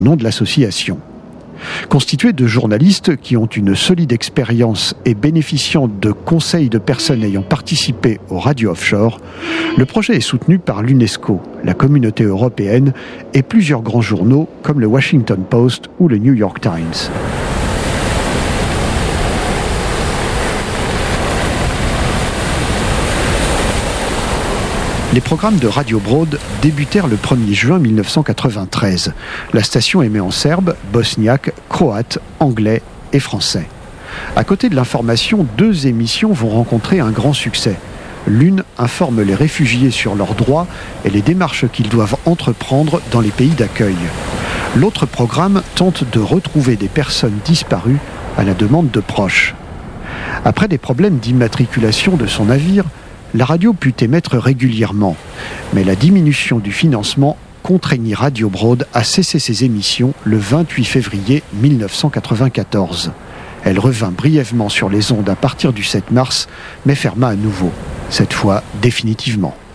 nom de l'association. Constitué de journalistes qui ont une solide expérience et bénéficiant de conseils de personnes ayant participé aux radios offshore, le projet est soutenu par l'UNESCO, la communauté européenne et plusieurs grands journaux comme le Washington Post ou le New York Times. Les programmes de Radio Broad débutèrent le 1er juin 1993. La station émet en serbe, bosniaque, croate, anglais et français. À côté de l'information, 2 émissions vont rencontrer un grand succès. L'une informe les réfugiés sur leurs droits et les démarches qu'ils doivent entreprendre dans les pays d'accueil. L'autre programme tente de retrouver des personnes disparues à la demande de proches. Après des problèmes d'immatriculation de son navire, la radio put émettre régulièrement, mais la diminution du financement contraignit Radio Broad à cesser ses émissions le 28 février 1994. Elle revint brièvement sur les ondes à partir du 7 mars, mais ferma à nouveau, cette fois définitivement.